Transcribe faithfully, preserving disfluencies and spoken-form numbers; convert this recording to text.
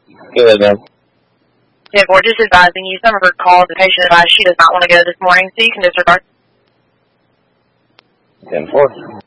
Good, man. Yeah, we're just advising you. Some of her calls, the patient advised she does not want to go this morning, so you can disregard. ten four.